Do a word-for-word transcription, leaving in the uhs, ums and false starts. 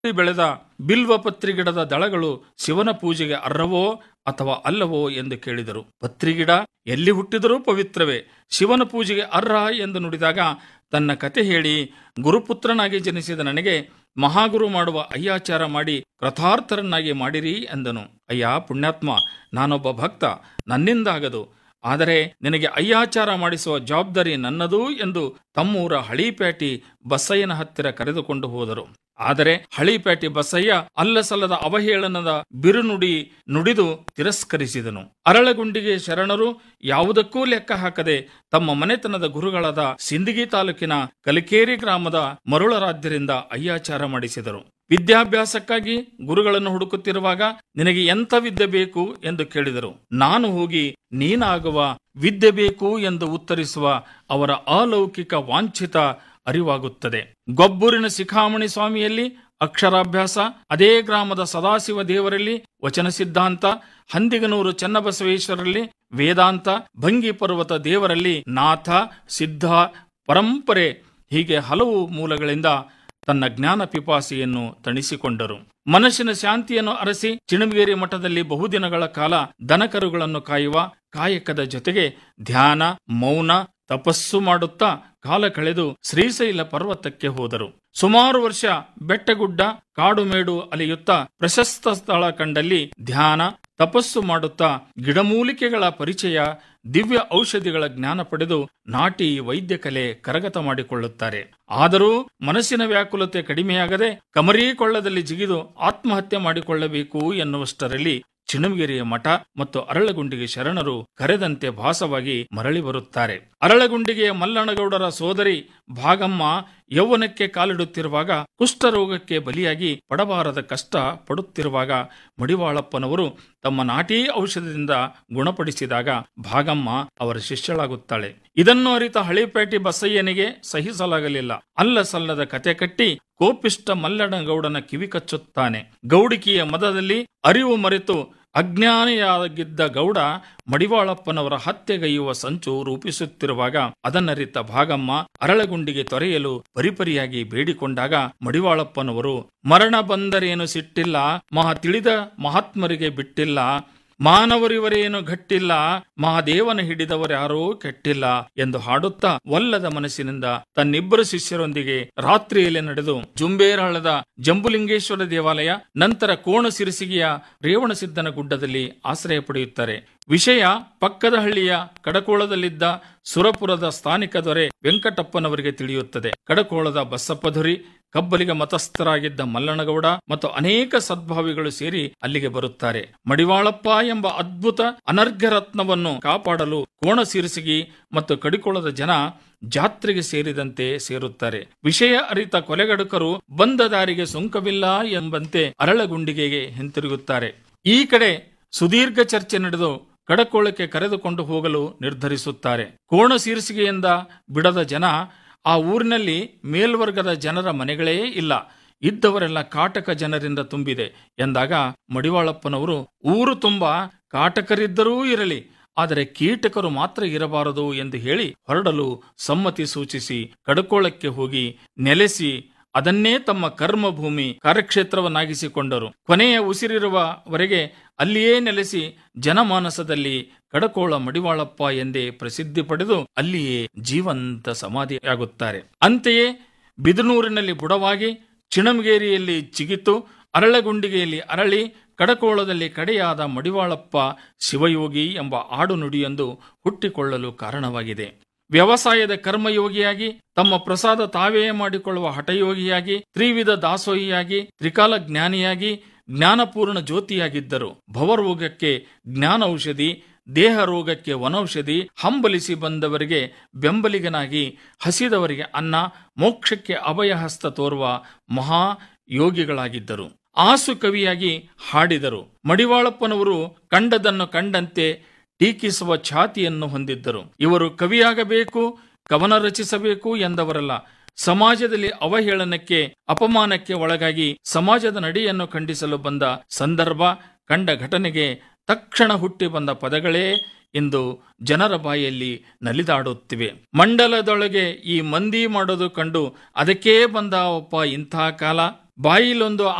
ಬೆಳೆದ ಬಿಲ್ವ ಪತ್ರಿಗಿಡದ ದಳಗಳು ಶಿವನ ಪೂಜೆಗೆ ಅರ್ಹವೋ ಅಥವಾ ಅಲ್ಲವೋ ಎಂದು ಕೇಳಿದರು. ಪತ್ರಿಗಿಡ ಎಲ್ಲಿ ಹುಟ್ಟಿದರೂ ಪವಿತ್ರವೇ, ಶಿವನ ಪೂಜೆಗೆ ಅರ್ಹ ಎಂದು ನುಡಿದಾಗ ತನ್ನ ಕತೆ ಹೇಳಿ, ಗುರುಪುತ್ರನಾಗಿ ಜನಿಸಿದ ನನಗೆ ಮಹಾಗುರು ಮಾಡುವ ಅಯ್ಯಾಚಾರ ಮಾಡಿ ಕೃತಾರ್ಥರನ್ನಾಗಿ ಮಾಡಿರಿ ಎಂದನು. ಅಯ್ಯ ಪುಣ್ಯಾತ್ಮ, ನಾನೊಬ್ಬ ಭಕ್ತ, ನನ್ನಿಂದಾಗದು. ಆದರೆ ನಿನಗೆ ಅಯ್ಯಾಚಾರ ಮಾಡಿಸುವ ಜವಾಬ್ದಾರಿ ನನ್ನದು ಎಂದು ತಮ್ಮೂರ ಹಳಿಪೇಟಿ ಬಸಯ್ಯನ ಹತ್ತಿರ ಕರೆದುಕೊಂಡು ಹೋದರು. ಆದರೆ ಹಳಿಪೇಟಿ ಬಸಯ್ಯ ಅಲ್ಲಸಲ್ಲದ ಅವಹೇಳನದ ಬಿರುನುಡಿ ನುಡಿದು ತಿರಸ್ಕರಿಸಿದನು. ಅರಳಗುಂಡಿಗೆ ಶರಣರು ಯಾವುದಕ್ಕೂ ಲೆಕ್ಕ ಹಾಕದೆ ತಮ್ಮ ಮನೆತನದ ಗುರುಗಳಾದ ಸಿಂದಗಿ ತಾಲೂಕಿನ ಕಲಿಕೇರಿ ಗ್ರಾಮದ ಮರುಳರಾಧ್ಯರಿಂದ ಅಯ್ಯಾಚಾರ ಮಾಡಿಸಿದರು. ವಿದ್ಯಾಭ್ಯಾಸಕ್ಕಾಗಿ ಗುರುಗಳನ್ನು ಹುಡುಕುತ್ತಿರುವಾಗ ನಿನಗೆ ಎಂಥ ವಿದ್ಯೆ ಬೇಕು ಎಂದು ಕೇಳಿದರು. ನಾನು ಹೋಗಿ ನೀನಾಗುವ ವಿದ್ಯೆ ಬೇಕು ಎಂದು ಉತ್ತರಿಸುವ ಅವರ ಅಲೌಕಿಕ ವಾಂಛಿತ ಅರಿವಾಗುತ್ತದೆ. ಗೊಬ್ಬೂರಿನ ಶಿಖಾಮಣಿ ಸ್ವಾಮಿಯಲ್ಲಿ ಅಕ್ಷರಾಭ್ಯಾಸ, ಅದೇ ಗ್ರಾಮದ ಸದಾಶಿವ ದೇವರಲ್ಲಿ ವಚನ ಸಿದ್ಧಾಂತ, ಹಂದಿಗನೂರು ಚನ್ನಬಸವೇಶ್ವರಲ್ಲಿ ವೇದಾಂತ, ಭಂಗಿ ಪರ್ವತ ದೇವರಲ್ಲಿ ನಾಥ ಸಿದ್ಧ ಪರಂಪರೆ, ಹೀಗೆ ಹಲವು ಮೂಲಗಳಿಂದ ತನ್ನ ಜ್ಞಾನ ಪಿಪಾಸಿಯನ್ನು ತಣಿಸಿಕೊಂಡರು. ಮನಸ್ಸಿನ ಶಾಂತಿಯನ್ನು ಅರಸಿ ಚಿಣಮಗೇರಿ ಮಠದಲ್ಲಿ ಬಹುದಿನಗಳ ಕಾಲ ದನಕರುಗಳನ್ನು ಕಾಯುವ ಕಾಯಕದ ಜೊತೆಗೆ ಧ್ಯಾನ, ಮೌನ, ತಪಸ್ಸು ಮಾಡುತ್ತಾ ಕಾಲ ಕಳೆದು ಶ್ರೀಶೈಲ ಪರ್ವತಕ್ಕೆ ಹೋದರು. ಸುಮಾರು ವರ್ಷ ಬೆಟ್ಟಗುಡ್ಡ ಕಾಡುಮೇಡು ಅಲೆಯುತ್ತಾ ಪ್ರಶಸ್ತ ಸ್ಥಳ ಕಂಡಲ್ಲಿ ಧ್ಯಾನ, ತಪಸ್ಸು ಮಾಡುತ್ತಾ ಗಿಡಮೂಲಿಕೆಗಳ ಪರಿಚಯ, ದಿವ್ಯ ಔಷಧಿಗಳ ಜ್ಞಾನ ಪಡೆದು ನಾಟಿ ವೈದ್ಯ ಕಲೆ ಕರಗತ ಮಾಡಿಕೊಳ್ಳುತ್ತಾರೆ. ಆದರೂ ಮನಸ್ಸಿನ ವ್ಯಾಕುಲತೆ ಕಡಿಮೆಯಾಗದೆ ಕಮರೀಕೊಳ್ಳದಲ್ಲಿ ಜಿಗಿದು ಆತ್ಮಹತ್ಯೆ ಮಾಡಿಕೊಳ್ಳಬೇಕು ಎನ್ನುವಷ್ಟರಲ್ಲಿ ಚಿಣಮಗೇರಿಯ ಮಠ ಮತ್ತು ಅರಳಗುಂಡಿಗೆ ಶರಣರು ಕರೆದಂತೆ ಭಾಸವಾಗಿ ಮರಳಿ ಬರುತ್ತಾರೆ. ಅರಳಗುಂಡಿಗೆಯ ಮಲ್ಲನಗೌಡರ ಸೋದರಿ ಭಾಗಮ್ಮ ಯೌವನಕ್ಕೆ ಕಾಲಿಡುತ್ತಿರುವಾಗ ಕುಷ್ಠರೋಗಕ್ಕೆ ಬಲಿಯಾಗಿ ಪಡಬಾರದ ಕಷ್ಟ ಪಡುತ್ತಿರುವಾಗ ಮಡಿವಾಳಪ್ಪನವರು ತಮ್ಮ ನಾಟಿ ಔಷಧದಿಂದ ಗುಣಪಡಿಸಿದಾಗ ಭಾಗಮ್ಮ ಅವರ ಶಿಷ್ಯಳಾಗುತ್ತಾಳೆ. ಇದನ್ನು ಅರಿತ ಹಳಿಪೇಟಿ ಬಸಯ್ಯನಿಗೆ ಸಹಿಸಲಾಗಲಿಲ್ಲ. ಅಲ್ಲ ಸಲ್ಲದ ಕತೆ ಕಟ್ಟಿ ಕೋಪಿಷ್ಟ ಮಲ್ಲನಗೌಡನ ಕಿವಿ ಕಚ್ಚುತ್ತಾನೆ. ಗೌಡಿಕಿಯ ಮದದಲ್ಲಿ ಅರಿವು ಮರೆತು ಅಜ್ಞಾನಿಯಾಗಿದ್ದ ಗೌಡ ಮಡಿವಾಳಪ್ಪನವರ ಹತ್ಯೆಗೈಯುವ ಸಂಚು ರೂಪಿಸುತ್ತಿರುವಾಗ ಅದನ್ನರಿತ ಭಾಗಮ್ಮ ಅರಳಗುಂಡಿಗೆ ತೊರೆಯಲು ಪರಿಪರಿಯಾಗಿ ಬೇಡಿಕೊಂಡಾಗ ಮಡಿವಾಳಪ್ಪನವರು ಮರಣ ಬಂದರೇನು ಸಿಟ್ಟಿಲ್ಲ, ಮಹಾ ತಿಳಿದ ಮಹಾತ್ಮರಿಗೆ ಬಿಟ್ಟಿಲ್ಲ, ಮಾನವರಿವರೇನು ಗಟ್ಟಿಲ್ಲ, ಮಹಾದೇವನ ಹಿಡಿದವರ್ಯಾರೂ ಕೆಟ್ಟಿಲ್ಲ ಎಂದು ಹಾಡುತ್ತಾ ಒಲ್ಲದ ಮನಸ್ಸಿನಿಂದ ತನ್ನಿಬ್ಬರು ಶಿಷ್ಯರೊಂದಿಗೆ ರಾತ್ರಿಯಲ್ಲಿ ನಡೆದು ಜುಂಬೇರಹಳ್ಳದ ಜಂಬುಲಿಂಗೇಶ್ವರ ದೇವಾಲಯ, ನಂತರ ಕೋಣಸಿರಿಸಿಗೆಯ ರೇವಣಸಿದ್ದನ ಗುಡ್ಡದಲ್ಲಿ ಆಶ್ರಯ ಪಡೆಯುತ್ತಾರೆ. ವಿಷಯ ಪಕ್ಕದ ಹಳ್ಳಿಯ ಕಡಕೋಳದಲ್ಲಿದ್ದ ಸುರಪುರದ ಸ್ಥಾನಿಕ ದೊರೆ ವೆಂಕಟಪ್ಪನವರಿಗೆ ತಿಳಿಯುತ್ತದೆ. ಕಡಕೋಳದ ಬಸಪ್ಪಧುರಿ, ಕಬ್ಬಲಿಗ ಮತಸ್ಥರಾಗಿದ್ದ ಮಲ್ಲನಗೌಡ ಮತ್ತು ಅನೇಕ ಸದ್ಭಾವಿಗಳು ಸೇರಿ ಅಲ್ಲಿಗೆ ಬರುತ್ತಾರೆ. ಮಡಿವಾಳಪ್ಪ ಎಂಬ ಅದ್ಭುತ ಅನರ್ಘ್ಯ ರತ್ನವನ್ನು ಕಾಪಾಡಲು ಕೋಣಸಿರಿಸಿಗಿ ಮತ್ತು ಕಡಿಕೋಳದ ಜನ ಜಾತ್ರೆಗೆ ಸೇರಿದಂತೆ ಸೇರುತ್ತಾರೆ. ವಿಷಯ ಅರಿತ ಕೊಲೆಗಡುಕರು ಬಂದ ದಾರಿಗೆ ಸುಂಕವಿಲ್ಲ ಎಂಬಂತೆ ಅರಳಗುಂಡಿಗೆಗೆ ಹಿಂತಿರುಗುತ್ತಾರೆ. ಈ ಕಡೆ ಸುದೀರ್ಘ ಚರ್ಚೆ ನಡೆದು ಕಡಕೋಳಕ್ಕೆ ಕರೆದುಕೊಂಡು ಹೋಗಲು ನಿರ್ಧರಿಸುತ್ತಾರೆ. ಕೋಣಸಿರಿಸಿಗೆಯಿಂದ ಬಿಡದ ಜನ ಆ ಊರಿನಲ್ಲಿ ಮೇಲ್ವರ್ಗದ ಜನರ ಮನೆಗಳೇ ಇಲ್ಲ, ಇದ್ದವರೆಲ್ಲ ಕಾಟಕ ಜನರಿಂದ ತುಂಬಿದೆ ಎಂದಾಗ ಮಡಿವಾಳಪ್ಪನವರು ಊರು ತುಂಬ ಕಾಟಕರಿದ್ದರೂ ಇರಲಿ, ಆದರೆ ಕೀಟಕರು ಮಾತ್ರ ಇರಬಾರದು ಎಂದು ಹೇಳಿ ಹೊರಡಲು ಸಮ್ಮತಿ ಸೂಚಿಸಿ ಕಡಕೋಳಕ್ಕೆ ಹೋಗಿ ನೆಲೆಸಿ ಅದನ್ನೇ ತಮ್ಮ ಕರ್ಮಭೂಮಿ ಕಾರ್ಯಕ್ಷೇತ್ರವನ್ನಾಗಿಸಿಕೊಂಡರು. ಕೊನೆಯ ಉಸಿರಿರುವವರೆಗೆ ಅಲ್ಲಿಯೇ ನೆಲೆಸಿ ಜನಮಾನಸದಲ್ಲಿ ಕಡಕೋಳ ಮಡಿವಾಳಪ್ಪ ಎಂದೇ ಪ್ರಸಿದ್ಧಿ ಪಡೆದು ಅಲ್ಲಿಯೇ ಜೀವಂತ ಸಮಾಧಿಯಾಗುತ್ತಾರೆ. ಅಂತೆಯೇ ಬಿದನೂರಿನಲ್ಲಿ ಬುಡವಾಗಿ, ಚಿಣಮಗೇರಿಯಲ್ಲಿ ಚಿಗಿತು, ಅರಳಗುಂಡಿಗೆಯಲ್ಲಿ ಅರಳಿ, ಕಡಕೋಳದಲ್ಲಿ ಕಡೆಯಾದ ಮಡಿವಾಳಪ್ಪ ಶಿವಯೋಗಿ ಎಂಬ ಆಡು ನುಡಿಯೊಂದು ಹುಟ್ಟಿಕೊಳ್ಳಲು ಕಾರಣವಾಗಿದೆ. ವ್ಯವಸಾಯದ ಕರ್ಮಯೋಗಿಯಾಗಿ, ತಮ್ಮ ಪ್ರಸಾದ ತಾವೇ ಮಾಡಿಕೊಳ್ಳುವ ಹಠಯೋಗಿಯಾಗಿ, ತ್ರಿವಿಧ ದಾಸೋಹಿಯಾಗಿ, ತ್ರಿಕಾಲ ಜ್ಞಾನಿಯಾಗಿ, ಜ್ಞಾನಪೂರ್ಣ ಜ್ಯೋತಿಯಾಗಿದ್ದರು. ಭವರೋಗಕ್ಕೆ ಜ್ಞಾನ ಔಷಧಿ, ದೇಹ ರೋಗಕ್ಕೆ ವನೌಷಧಿ, ಹಂಬಲಿಸಿ ಬಂದವರಿಗೆ ಬೆಂಬಲಿಗನಾಗಿ, ಹಸಿದವರಿಗೆ ಅನ್ನ, ಮೋಕ್ಷಕ್ಕೆ ಅಭಯಹಸ್ತ ತೋರುವ ಮಹಾ ಯೋಗಿಗಳಾಗಿದ್ದರು. ಆಸು ಕವಿಯಾಗಿ ಹಾಡಿದರು. ಮಡಿವಾಳಪ್ಪನವರು ಕಂಡದನ್ನು ಕಂಡಂತೆ ಟೀಕಿಸುವ ಛಾತಿಯನ್ನು ಹೊಂದಿದ್ದರು. ಇವರು ಕವಿಯಾಗಬೇಕು, ಕವನ ರಚಿಸಬೇಕು ಎಂದವರಲ್ಲ. ಸಮಾಜದಲ್ಲಿ ಅವಹೇಳನಕ್ಕೆ, ಅಪಮಾನಕ್ಕೆ ಒಳಗಾಗಿ ಸಮಾಜದ ನಡೆಯನ್ನು ಖಂಡಿಸಲು ಬಂದ ಸಂದರ್ಭ, ಕಂಡ ಘಟನೆಗೆ ತಕ್ಷಣ ಹುಟ್ಟಿ ಬಂದ ಪದಗಳೇ ಇಂದು ಜನರ ಬಾಯಲ್ಲಿ ನಲಿದಾಡುತ್ತಿವೆ. ಮಂಡಲದೊಳಗೆ ಈ ಮಂದಿ ಮಾಡೋದು ಕಂಡು ಅದಕ್ಕೇ ಬಂದ ಒಪ್ಪ ಇಂಥ ಕಾಲ, ಬಾಯಿಲೊಂದು